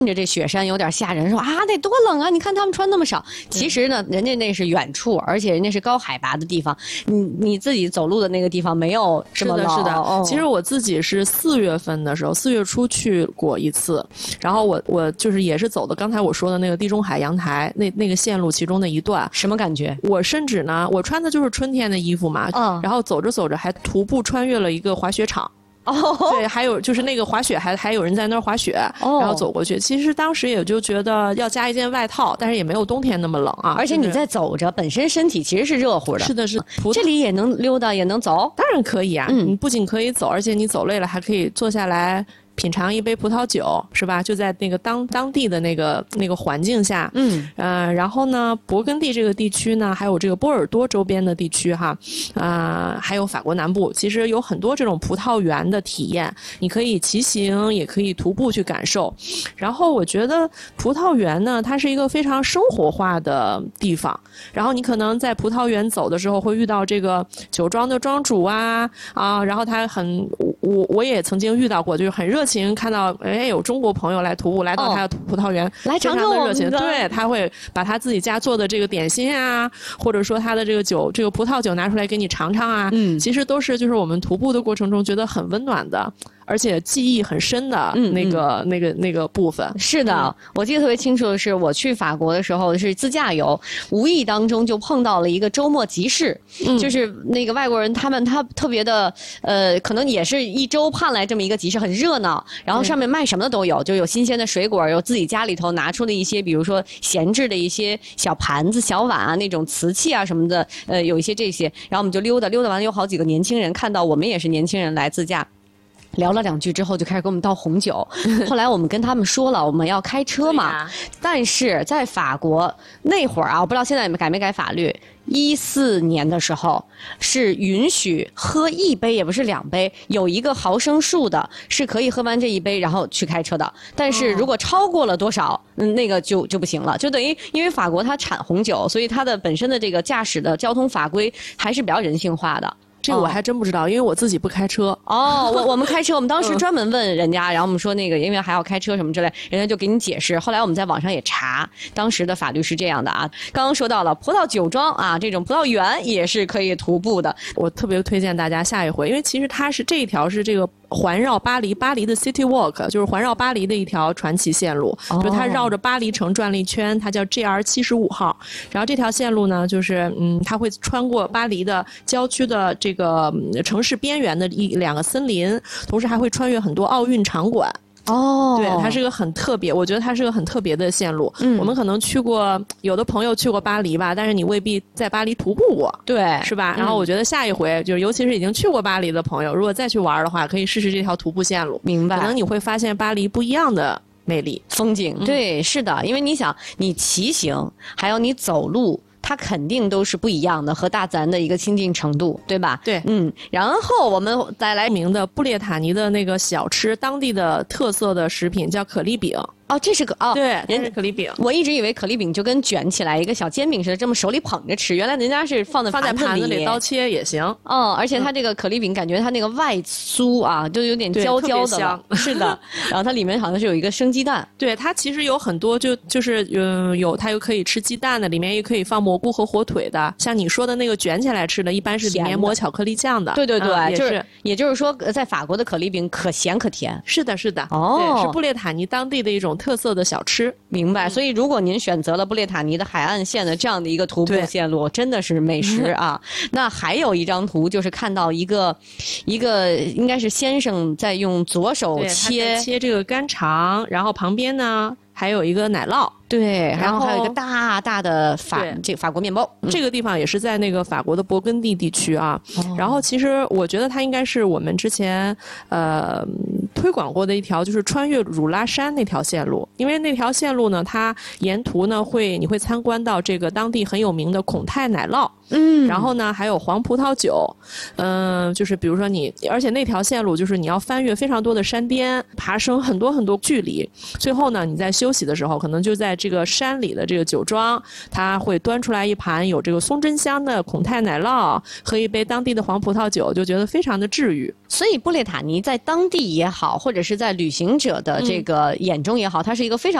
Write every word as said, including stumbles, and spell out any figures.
着这雪山有点吓人，说啊那多冷啊！你看他们穿那么少，其实呢，人家那是远处，而且人家是高海拔的地方，你你自己走路的那个地方没有这么冷。 是的，是的。 哦、 其实我自己是四月份的时候，四月初去过一次，然后我我就是也是走的刚才我说的那个地中海阳台那那个线路其中的一段。 什么感觉？ 我甚至呢，我穿的就是春天的衣服嘛，嗯，然后走着走着还徒步穿越了一个滑雪场。哦，对，还有就是那个滑雪还还有人在那儿滑雪，哦，然后走过去。其实当时也就觉得要加一件外套，但是也没有冬天那么冷啊。 而且你在走着，本身身体其实是热乎的。 是的，是。 这里也能溜达，也能走。 当然可以啊，嗯，你不仅可以走，而且你走累了还可以坐下来品尝一杯葡萄酒，是吧？就在那个当当地的那个那个环境下，嗯，呃，然后呢，勃艮第这个地区呢，还有这个波尔多周边的地区哈，啊、呃，还有法国南部，其实有很多这种葡萄园的体验，你可以骑行，也可以徒步去感受。然后我觉得葡萄园呢，它是一个非常生活化的地方。然后你可能在葡萄园走的时候，会遇到这个酒庄的庄主啊啊，然后他很我我也曾经遇到过，就是很热情，看到哎有中国朋友来徒步，来到他的葡萄园，哦、 来尝尝我们的， 对，他会把他自己家做的这个点心啊，或者说他的这个酒，这个葡萄酒拿出来给你尝尝啊，嗯，其实都是就是我们徒步的过程中觉得很温暖的。而且记忆很深的那个、嗯嗯、那个那个部分。 是的、嗯，我记得特别清楚的是，我去法国的时候是自驾游，无意当中就碰到了一个周末集市，嗯、就是那个外国人他们他特别的呃，可能也是一周盼来这么一个集市，很热闹，然后上面卖什么的都有，就有新鲜的水果，有自己家里头拿出的一些，比如说闲置的一些小盘子、小碗啊，那种瓷器啊什么的，呃，有一些这些，然后我们就溜达溜达完，有好几个年轻人看到我们也是年轻人来自驾。聊了两句之后，就开始给我们倒红酒。后来我们跟他们说了，我们要开车嘛。啊、但是在法国那会儿啊，我不知道现在改没改法律。一四年的时候是允许喝一杯，也不是两杯，有一个毫升数的，是可以喝完这一杯然后去开车的。但是如果超过了多少，嗯，那个就就不行了。就等于因为法国它产红酒，所以它的本身的这个驾驶的交通法规还是比较人性化的。 这个我还真不知道，因为我自己不开车。 哦，我我们开车，我们当时专门问人家，然后我们说那个，因为还要开车什么之类，人家就给你解释。后来我们在网上也查，当时的法律是这样的啊。刚刚说到了葡萄酒庄啊，这种葡萄园也是可以徒步的。 我特别推荐大家下一回，因为其实它是这一条是这个环绕巴黎，巴黎的 City Walk 就是环绕巴黎的一条传奇线路，哦、就它绕着巴黎城转了一圈，它叫 G R 七十五号。然后这条线路呢，就是嗯，它会穿过巴黎的郊区的这个城市边缘的一两个森林，同时还会穿越很多奥运场馆。 哦， 对，它是个很特别，我觉得它是个很特别的线路。嗯，我们可能去过，有的朋友去过巴黎吧，但是你未必在巴黎徒步过， 对， 是吧？嗯、然后我觉得下一回就是，尤其是已经去过巴黎的朋友，如果再去玩的话，可以试试这条徒步线路。 明白？ 可能你会发现巴黎不一样的魅力、 风景。嗯、对，是的，因为你想，你骑行，还有你走路。它肯定都是不一样的，和大自然的一个亲近程度，对吧？ 对， 嗯。然后我们再来名的布列塔尼的那个小吃，当地的特色的食品叫可丽饼。 哦，这是个哦， 对，人是可丽饼。 我一直以为可丽饼就跟卷起来一个小煎饼似的，这么手里捧着吃。原来人家是放在放在盘子里刀切也行。 哦，而且它这个可丽饼感觉它那个外酥啊，就有点焦焦的了。是的，然后它里面好像是有一个生鸡蛋。 对，它其实有很多就就是嗯有它又可以吃鸡蛋的，里面也可以放蘑菇和火腿的。像你说的那个卷起来吃的，一般是里面抹巧克力酱的。 对对对， 嗯、 就是也就是说，在法国的可丽饼可咸可甜。 是的，是的。 哦， 对，是布列塔尼当地的一种特色的小吃。 明白，所以如果您选择了布列塔尼的海岸线的这样的一个徒步线路，真的是美食啊。那还有一张图，就是看到一个一个应该是先生在用左手切切这个干肠，然后旁边呢还有一个奶酪。 对，然后还有一个大大的法这个法国面包、 嗯，这个地方也是在那个法国的勃艮第地区啊。哦、然后其实我觉得它应该是我们之前呃推广过的一条，就是穿越汝拉山那条线路。因为那条线路呢，它沿途呢会你会参观到这个当地很有名的孔泰奶酪。 嗯，然后呢还有黄葡萄酒，嗯、呃，就是比如说你，而且那条线路就是你要翻越非常多的山巅，爬升很多很多距离，最后呢你在休息的时候，可能就在这个山里的这个酒庄，它会端出来一盘有这个松针香的孔泰奶酪，喝一杯当地的黄葡萄酒，就觉得非常的治愈。 所以布列塔尼在当地也好，或者是在旅行者的这个眼中也好，它是一个非常